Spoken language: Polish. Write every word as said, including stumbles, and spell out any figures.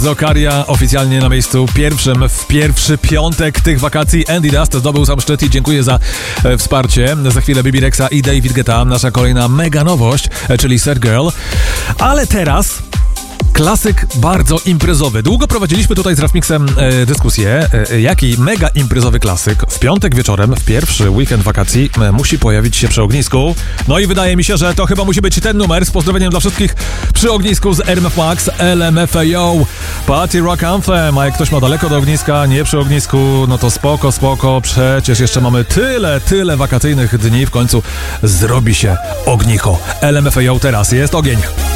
Zokaria oficjalnie na miejscu pierwszym w pierwszy piątek tych wakacji. Andy Dust zdobył sam szczyt i dziękuję za e, wsparcie. Za chwilę Baby Rexa i David Guetta, nasza kolejna mega nowość, e, czyli Sad Girl. Ale teraz klasyk bardzo imprezowy. Długo prowadziliśmy tutaj z Rafmixem e, dyskusję, e, jaki mega imprezowy klasyk w piątek wieczorem, w pierwszy weekend wakacji e, musi pojawić się przy ognisku. No i wydaje mi się, że to chyba musi być ten numer. Z pozdrowieniem dla wszystkich przy ognisku z R M F Max, L M F A O, Party Rock Anthem. A jak ktoś ma daleko do ogniska, nie przy ognisku, no to spoko, spoko. Przecież jeszcze mamy tyle, tyle wakacyjnych dni. W końcu zrobi się ognicho. L M F A O teraz jest ogień.